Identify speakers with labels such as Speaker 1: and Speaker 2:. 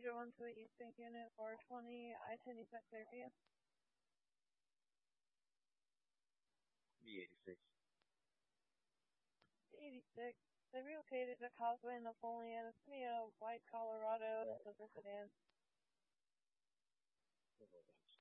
Speaker 1: Asia 1 to East Bank Unit 420, I-10 East Bank clear for you.
Speaker 2: B86.
Speaker 1: 86. They relocated to Causeway and Napoleon. It's going to be a white Colorado Silver sedan.